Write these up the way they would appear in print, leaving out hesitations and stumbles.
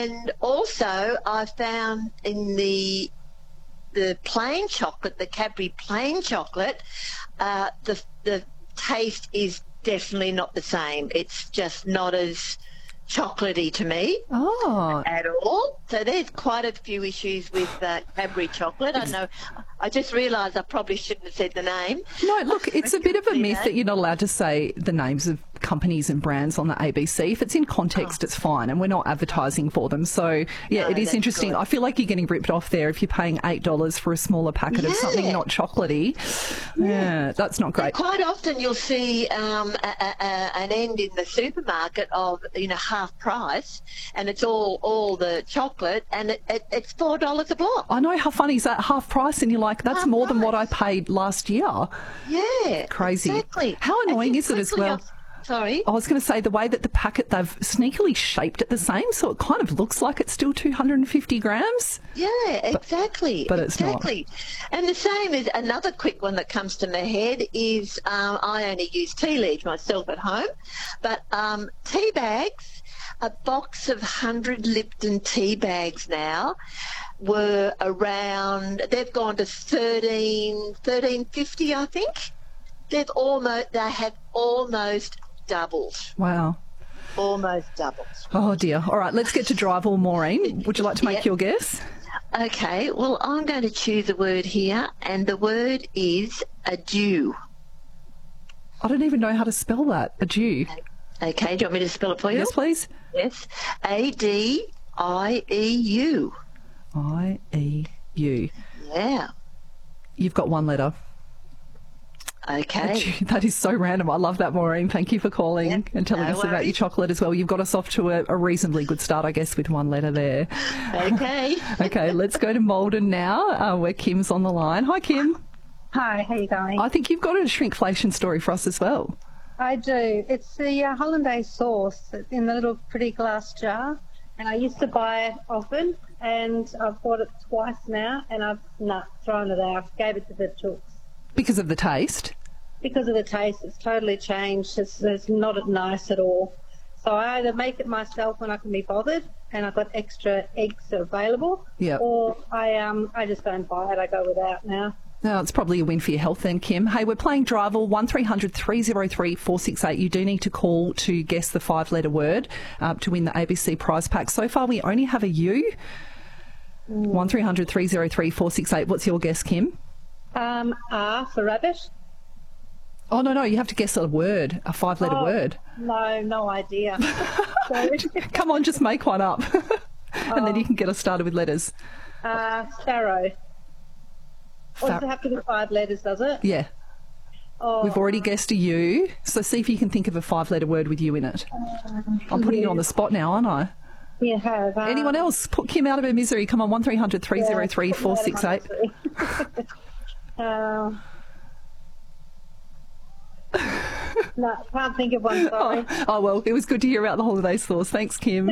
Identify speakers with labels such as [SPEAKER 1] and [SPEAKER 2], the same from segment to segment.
[SPEAKER 1] And also I found in the plain chocolate, the Cadbury plain chocolate, the taste is definitely not the same. It's just not as chocolatey to me at all. So there's quite a few issues with Cadbury chocolate. I know. I just realised I probably shouldn't have said the name.
[SPEAKER 2] No, look, it's a bit of a myth that you're not allowed to say the names of companies and brands on the ABC. If it's in context, it's fine, and we're not advertising for them. So, yeah, it is interesting. Good. I feel like you're getting ripped off there if you're paying $8 for a smaller packet of something not chocolatey. Yeah, that's not great.
[SPEAKER 1] Quite often you'll see an end in the supermarket of, half price, and it's all the chocolate, and it's $4 a block.
[SPEAKER 2] I know, how funny is that? Half price, and you're like, that's half more price than what I paid last year.
[SPEAKER 1] Yeah,
[SPEAKER 2] crazy.
[SPEAKER 1] Exactly.
[SPEAKER 2] How annoying is it as well?
[SPEAKER 1] Sorry?
[SPEAKER 2] I was going to say the way that the packet, they've sneakily shaped it the same, so it kind of looks like it's still 250 grams.
[SPEAKER 1] Yeah, exactly.
[SPEAKER 2] But it's not.
[SPEAKER 1] And the same as another quick one that comes to my head is I only use tea leaves myself at home, but tea bags, a box of 100 Lipton tea bags now were around, they've gone to $13.50, I think. They have almost doubled.
[SPEAKER 2] Wow.
[SPEAKER 1] Almost doubled.
[SPEAKER 2] Oh, dear. All right, let's get to Drive-All. Maureen, would you like to make your guess?
[SPEAKER 1] Okay, well, I'm going to choose a word here, and the word is adieu.
[SPEAKER 2] I don't even know how to spell that, adieu.
[SPEAKER 1] Okay, do you want me to spell it for you?
[SPEAKER 2] Yes, please.
[SPEAKER 1] Yes, ADIEU.
[SPEAKER 2] IEU.
[SPEAKER 1] Yeah.
[SPEAKER 2] You've got one letter.
[SPEAKER 1] Okay.
[SPEAKER 2] That is so random. I love that, Maureen. Thank you for calling and telling us about your chocolate as well. You've got us off to a reasonably good start, I guess, with one letter there.
[SPEAKER 1] Okay.
[SPEAKER 2] Okay, let's go to Malden now, where Kim's on the line. Hi, Kim.
[SPEAKER 3] Hi, how you going?
[SPEAKER 2] I think you've got a shrinkflation story for us as well.
[SPEAKER 3] I do. It's the hollandaise sauce. It's in the little pretty glass jar, and I used to buy it often, and I've bought it twice now, and I've thrown it out. Gave it to the chooks.
[SPEAKER 2] Because of the taste?
[SPEAKER 3] Because of the taste. It's totally changed. It's not nice at all. So I either make it myself when I can be bothered, and I've got extra eggs available, or I just don't buy it. I go without now.
[SPEAKER 2] No, it's probably a win for your health then, Kim. Hey, we're playing Drive-All, 1300 303 468. You do need to call to guess the 5-letter word to win the ABC prize pack. So far, we only have a U. 1300 303 468. What's your guess, Kim?
[SPEAKER 3] R for rabbit.
[SPEAKER 2] Oh, no, you have to guess a word, a 5-letter word.
[SPEAKER 3] No idea.
[SPEAKER 2] Come on, just make one up. And then you can get us started with letters.
[SPEAKER 3] Sparrow. Or does it have to be 5 letters, does it?
[SPEAKER 2] Yeah. We've already guessed a U, so see if you can think of a 5-letter word with U in it. I'm putting you on the spot now, aren't I?
[SPEAKER 3] You have.
[SPEAKER 2] Anyone else? Put Kim out of her misery. Come on, 1300 303 468.
[SPEAKER 3] No, can't think of one, sorry.
[SPEAKER 2] Oh, well, it was good to hear about the holiday sauce. Thanks, Kim.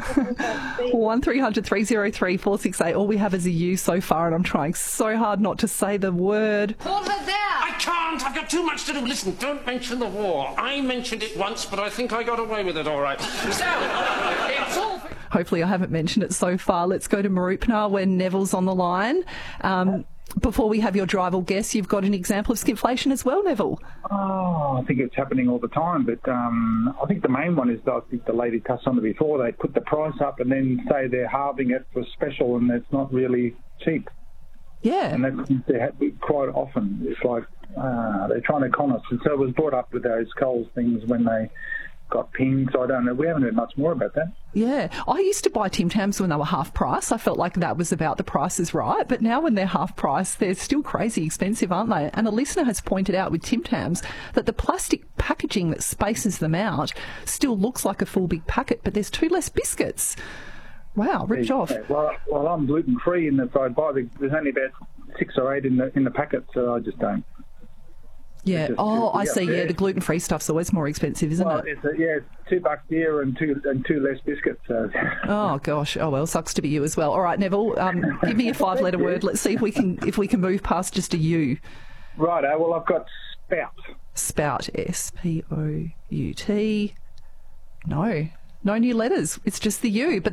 [SPEAKER 2] 1300 303 468. All we have is a U so far, and I'm trying so hard not to say the word.
[SPEAKER 4] Hold her there! I can't! I've got too much to do. Listen, don't mention the war. I mentioned it once, but I think I got away with it all right. So, it's all...
[SPEAKER 2] Hopefully I haven't mentioned it so far. Let's go to Mooroopna, where Neville's on the line. Before we have your Drive-All guess, you've got an example of skimflation as well, Neville.
[SPEAKER 5] Oh, I think it's happening all the time, but I think the main one is, I think the lady touched on it before, they put the price up and then say they're halving it for special and it's not really cheap.
[SPEAKER 2] Yeah.
[SPEAKER 5] And that's quite often. It's like they're trying to con us. And so it was brought up with those Coles things when they got pinged, so I don't know. We haven't heard much more about that.
[SPEAKER 2] Yeah. I used to buy Tim Tams when they were half price. I felt like that was about the price is right. But now when they're half price, they're still crazy expensive, aren't they? And a listener has pointed out with Tim Tams that the plastic packaging that spaces them out still looks like a full big packet, but there's 2 less biscuits. Wow, ripped off.
[SPEAKER 5] Well, I'm gluten-free, and if I buy there's only about 6 or 8 in the packet, so I just don't.
[SPEAKER 2] Yeah. I see. Yeah, the gluten-free stuff's always more expensive, isn't it?
[SPEAKER 5] It's $2 here and two less biscuits. So.
[SPEAKER 2] Oh gosh. Oh well, sucks to be you as well. All right, Neville. Give me a 5-letter word. Let's see if we can move past just a U.
[SPEAKER 5] Right. Well, I've got spout.
[SPEAKER 2] Spout. SPOUT. No new letters. It's just the U. But